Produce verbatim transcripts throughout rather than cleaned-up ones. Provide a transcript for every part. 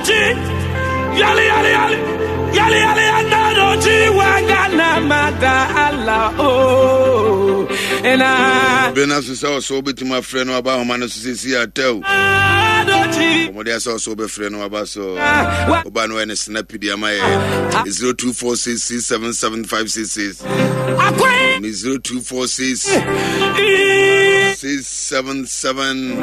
Yali yali yali yali yali andoji wagana mada Allah oh ena Benasu so so bit my friend no about man so see atel Omodia so so be friend no about so oba no any snappy dia my zero two four six six seven seven five six six zero two four six six seven seven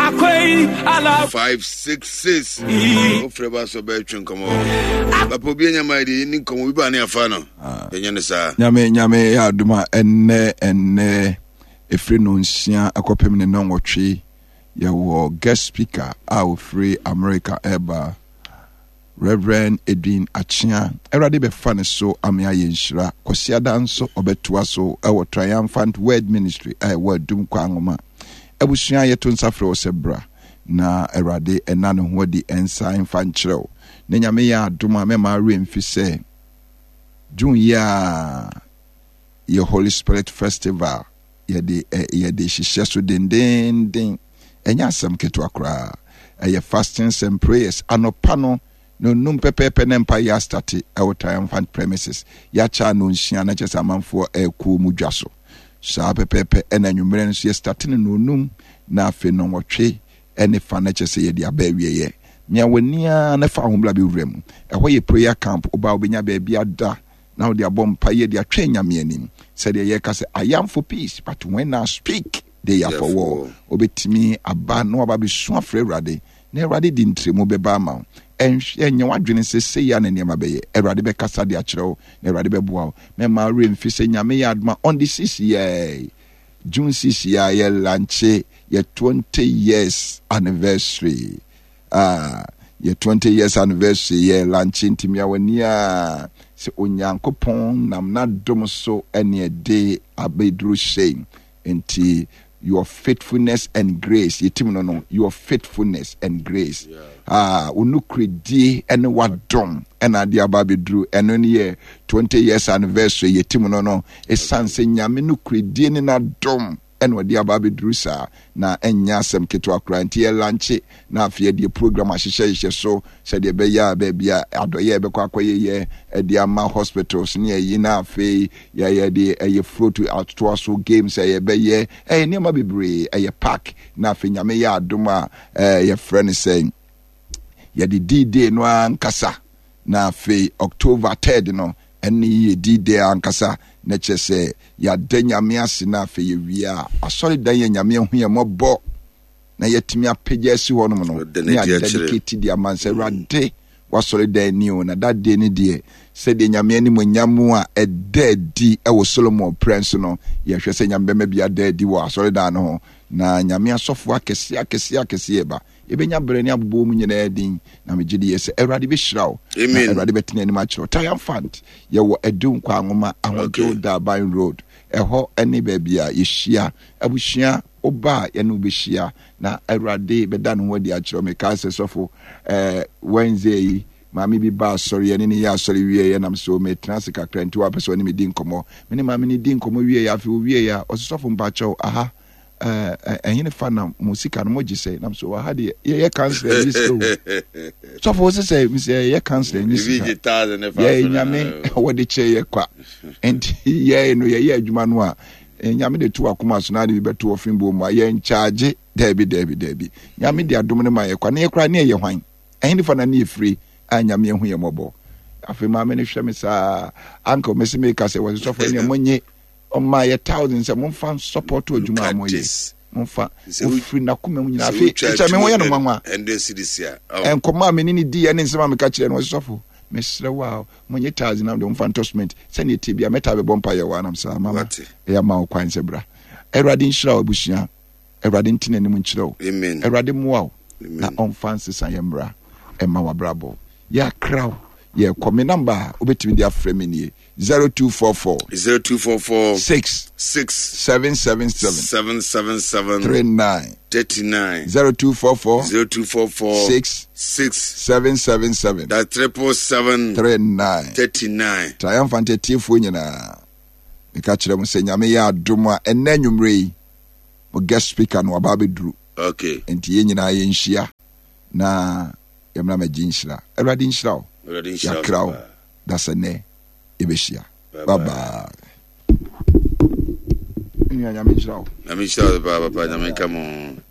five six six Ofreba so be twin komo Papa bi nya mai di ni komo bi ba na afa no enya ne sa nyame nyame ya aduma enne enne efre no nsia akopem ne no nwotwe ye wo guest speaker our free America eba Reverend Edwin Achia erade be fa ne so amia ye nhira kwasiada nso obetua so ewo Triumphant Word Ministry e word dum kwa ngoma ebusua ye to nsafre wo sebra na erade ena ne ho di ensa mfa nkyerɛw ne nyame ya aduma me ma remfi se June ya ye Holy Spirit Festival ye de ye de hihye so den den den enya asem keto akra ye fastings and prayers anopano no num pepepe ne mpa ya start e Triumphant premises ya cha no nhia na chesa manfo e ku mudwa so sa pepepe ena nwumere nso ye start ne no num na afe no wotwe ene fa na chese ye de abawie ye nya wania na fa hombla bi wurem e ho ye prayer camp oba obenya ba bia da now they are bomb paye they are train nyame said ye ka say I am for peace but when I speak they are for war obetimi aba no aba bi so afre Awurade na Awurade di ntremu beba ma enye wadwene se se ya na niam abeye Awurade be kasa de akyerew na Awurade be boa me ma remfi se nyame ya adma on the sixth year June sixth year ye lanche ye twenty years anniversary ah ye twenty years anniversary ye lanche ntimia wania se onyankopon nam na dom so ene de abedru shame enti your faithfulness and grace yetim no no your faithfulness and grace yeah. ah unukredi ene wadom ena de abedru eno ne ye twenty years anniversary yetim no no esanse nyame nukredi ne na dom eno de abedru sa na enya asem keto akra nti ye lanche na afie de program ahyehyehye so se de be ya ba bia adoye be kwa kwaye ye de ama hospitals ne yi na afi ya ye de ye float out to so games ye be ye eh ne ma bebre ye park na afi nyame ya adoma eh ye friend saying ye de D-Day no ankasa na afi October third no ene ye D-Day ankasa na chese ya danyame ase na afi ye wia asori dan ye nyame hu ye mobo na yetimi apagya si ho no no ya dedicate dia manse rade wasori dan ni o na that day ni de se de nyame ani monyamu a edadi e wo Solomon Prince no ye hwe se nyame ma bia dadi wo asori dan no na nyame asofo akese akese akese eba ebenya brani abbo mu nyina edin na megidi yese Awurade be hyirawo amen Awurade betene ni ma kyerɛ Triumphant ye wo edun kwa ngoma ahojo da ban road eho ene ba bia ye hia abuhia oba ye no be hia na Awurade beda no wadi akyerɛ me ka se sofo eh Wednesday maami bi ba sorry ene ni ya sorry wie ye nam so me trans kakra nti wa pese oni me din komo me ni maami ni din komo wie ya afi wie ya osofo mpa kyɛw aha eh ehine fa na musika no moji say nam so ha de ye cancel this so so for say me say ye cancel this ye nyame wo de che ye kwa and ye no ye adwuma no a nyame de to akoma so na de be to ofimbo mu ye in charge debi debi debi nyame de adom ne ma ye kwa na ye kra na ye hwan ehine fa na na ye free a nyame hu ye mobo afi ma me ne hwe me sa uncle me se me ka say wo so for ne monye on my thousands and one fan support to Juma Moye. Monfa, free na kuma mu nyina afi. Echa me wo ye no manwa. And this this year. En koma me ni di ene nsema me ka kire no sofo. Me sere wa monye thousand na dem fantasment. Se ne tibia meta be bompa ye wa na msa mama. E ya ma wo kwan se bra. Erade nhyira obushia. Erade ntine ne mu nkyire wo. Amen. Erade muwa na on fancy san ye mbra. E ma wa brabo. Ya kraw. Ye come number obetimi dia frame ni zero two four four zero two four four six six seven seven seven seven seven seven three nine thirty nine zero two four four zero two four four six six seven seven seven that triple seven three nine thirty nine. Triumphant tifo nyina me ka kire mo se nyame ya adom a ena nwumre yi mo guest speaker no aba bedru okay enti ye nyina ye nhia na yɛmna magye nhyira awurade nhyira wo yɛakra wo da sɛ nɛ yɛbɛhyia bye-bye nyame nhyira wo nyame nhyira wo papa nyame ka mo